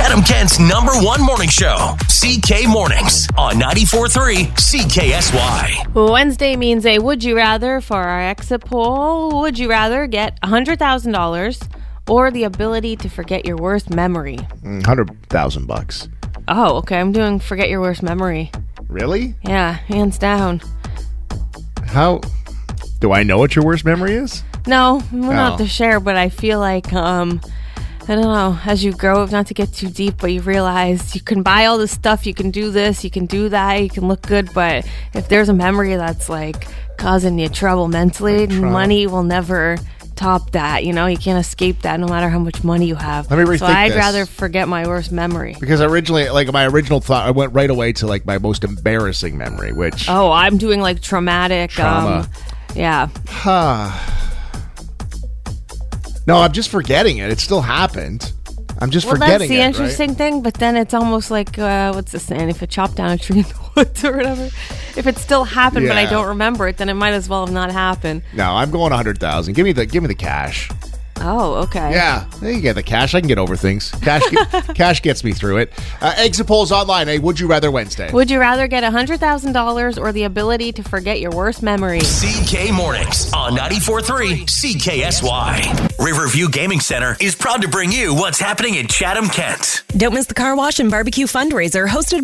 Chatham Kent's #1 morning show, CK Mornings on 94.3 CKSY. Wednesday means a would you rather for our exit poll. Would you rather get $100,000 or the ability to forget your worst memory? $100,000. Oh, okay. I'm doing forget your worst memory. Really? Yeah, hands down. How? Do I know what your worst memory is? No, we're not to share, but I feel like, I don't know, as you grow, not to get too deep, but you realize you can buy all this stuff, you can do this, you can do that, you can look good, but if there's a memory that's like causing you trouble mentally, money will never top that. You know, you can't escape that no matter how much money you have. Let me rethink so I'd this. rather forget my worst memory. Because originally, like my original thought, I went right away to like my most embarrassing memory, which... Oh, I'm doing like traumatic. Trauma. Yeah. No, I'm just forgetting it. It still happened. I'm just forgetting it. That's the interesting thing, but then it's almost like, what's the saying? If you chop down a tree in the woods or whatever, if it still happened but I don't remember it, then it might as well have not happened. No, I'm going 100,000. Give me the cash. Oh, okay. Yeah, you get the cash. I can get over things. Cash gets me through it. Exit polls online. Hey, would you rather Wednesday? Would you rather get $100,000 or the ability to forget your worst memory? CK Mornings on 94.3 CKSY. Riverview Gaming Center is proud to bring you what's happening in Chatham, Kent. Don't miss the Car Wash and Barbecue fundraiser hosted